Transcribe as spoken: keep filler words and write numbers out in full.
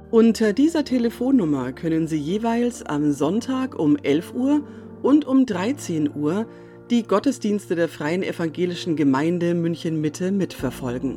Unter dieser Telefonnummer können Sie jeweils am Sonntag um elf Uhr und um dreizehn Uhr die Gottesdienste der Freien Evangelischen Gemeinde München Mitte mitverfolgen.